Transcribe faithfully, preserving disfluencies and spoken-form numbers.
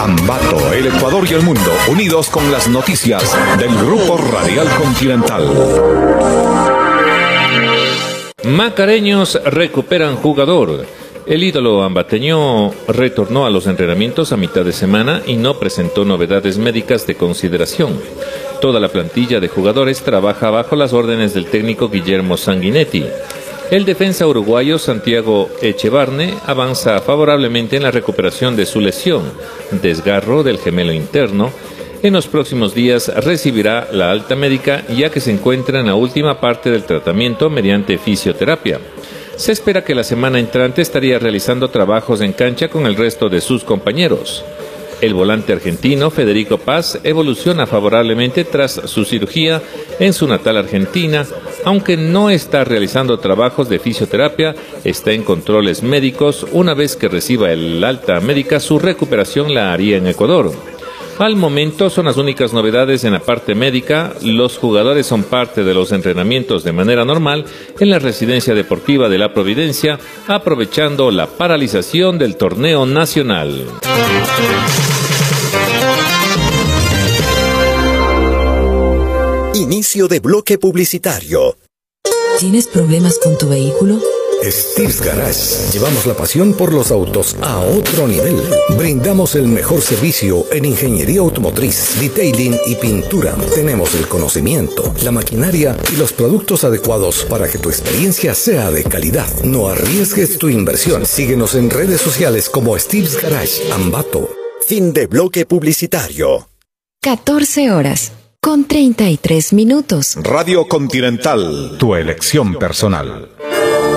Ambato, el Ecuador y el mundo, unidos con las noticias del Grupo Radial Continental. Macareños recuperan jugador. El ídolo ambateño retornó a los entrenamientos a mitad de semana y no presentó novedades médicas de consideración. Toda la plantilla de jugadores trabaja bajo las órdenes del técnico Guillermo Sanguinetti. El defensa uruguayo Santiago Echevarne avanza favorablemente en la recuperación de su lesión, desgarro del gemelo interno. En los próximos días recibirá la alta médica ya que se encuentra en la última parte del tratamiento mediante fisioterapia. Se espera que la semana entrante estaría realizando trabajos en cancha con el resto de sus compañeros. El volante argentino Federico Paz evoluciona favorablemente tras su cirugía en su natal Argentina, aunque no está realizando trabajos de fisioterapia, está en controles médicos. Una vez que reciba el alta médica, su recuperación la haría en Ecuador. Al momento son las únicas novedades en la parte médica. Los jugadores son parte de los entrenamientos de manera normal en la residencia deportiva de La Providencia, aprovechando la paralización del torneo nacional. Inicio de bloque publicitario. ¿Tienes problemas con tu vehículo? Steve's Garage. Llevamos la pasión por los autos a otro nivel. Brindamos el mejor servicio en ingeniería automotriz, detailing y pintura. Tenemos el conocimiento, la maquinaria y los productos adecuados para que tu experiencia sea de calidad. No arriesgues tu inversión. Síguenos en redes sociales como Steve's Garage Ambato. Fin de bloque publicitario. catorce horas con treinta y tres minutos. Radio Continental, tu elección personal.